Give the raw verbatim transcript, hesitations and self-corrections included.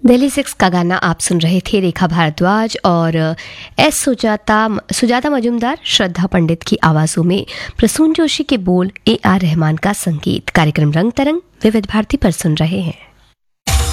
Delhi six का गाना आप सुन रहे थे। रेखा भारद्वाज और एस सुजाता सुजाता मजुमदार, श्रद्धा पंडित की आवाज़ों में प्रसून जोशी के बोल, ए आर रहमान का संगीत। कार्यक्रम रंग तरंग विविध भारती पर सुन रहे हैं।